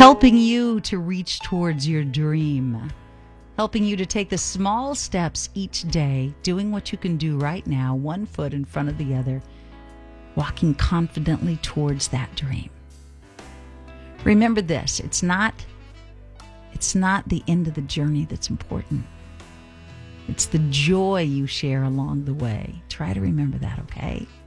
helping you to reach towards your dream, helping you to take the small steps each day, doing what you can do right now, one foot in front of the other, walking confidently towards that dream. Remember this, it's not the end of the journey that's important. It's the joy you share along the way. Try to remember that, okay?